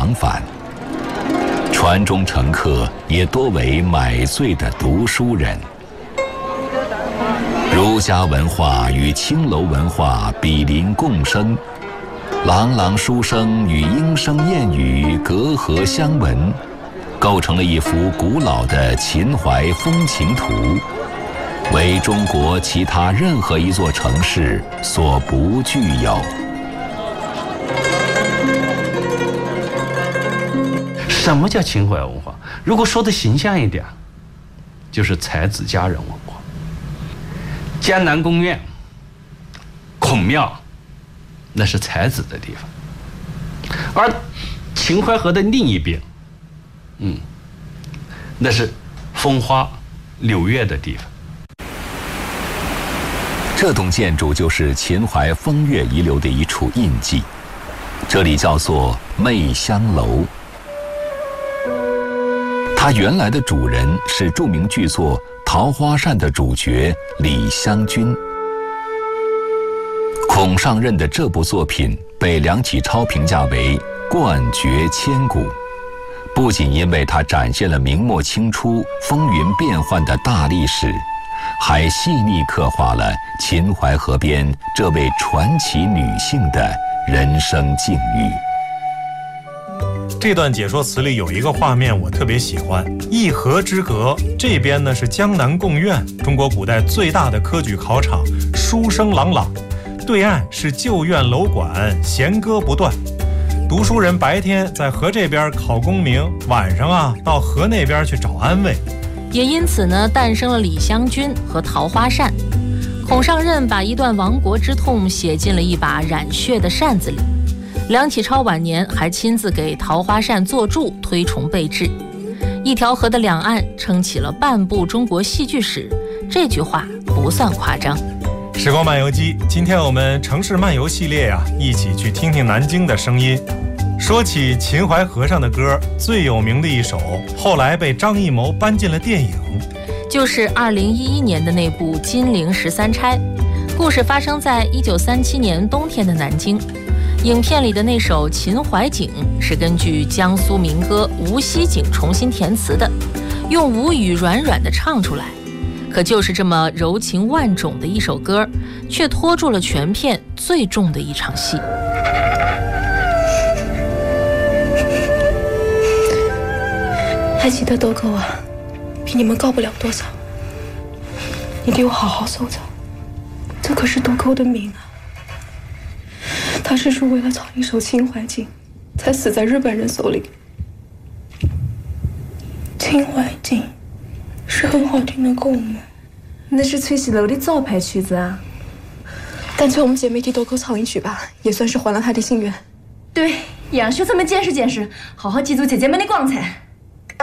往返。船中乘客也多为买醉的读书人。儒家文化与青楼文化比邻共生，朗朗书声与莺声燕语隔河相闻，构成了一幅古老的秦淮风情图，为中国其他任何一座城市所不具有。 什么叫秦淮文化？如果说的形象一点，就是才子佳人文化。江南宫苑、孔庙，那是才子的地方；而秦淮河的另一边，那是风花柳月的地方。 这栋建筑就是秦淮风月遗留的一处印记，这里叫做媚香楼。它原来的主人是著名剧作《桃花扇》的主角李香君。孔尚任的这部作品被梁启超评价为冠绝千古，不仅因为它展现了明末清初风云变幻的大历史，还细腻刻画了秦淮河边这位传奇女性的人生境遇。 这段解说词里有一个画面我特别喜欢，一河之隔，这边呢是江南贡院，中国古代最大的科举考场，书声朗朗，对岸是旧院楼馆，弦歌不断。读书人白天在河这边考功名，晚上到河那边去找安慰。 也因此呢，诞生了李香君和桃花扇。孔尚任把一段亡国之痛写进了一把染血的扇子里。梁启超晚年还亲自给桃花扇作注，推崇备至。一条河的两岸撑起了半部中国戏剧史，这句话不算夸张。 时光漫游记，今天我们城市漫游系列一起去听听南京的声音。说起秦淮河上的歌，最有名的一首，后来被张艺谋搬进了电影， 就是2011年的那部《金陵十三钗》。故事发生在1937年冬天的南京。影片里的那首《秦淮景》是根据江苏民歌《无锡景》重新填词的，用吴语软软地唱出来。可就是这么柔情万种的一首歌，却拖住了全片最重的一场戏。 还记得豆蔻比你们高不了多少，你给我好好收着，这可是豆蔻的命啊！他是说为了唱一首《秦淮景》，才死在日本人手里。《秦淮景》是很好听的歌吗？ 那是崔喜楼的招牌曲子啊。 干脆我们姐妹替豆蔻唱一曲吧，也算是还了她的心愿。 对，杨兄咱们见识见识，好好记住姐姐们的光彩。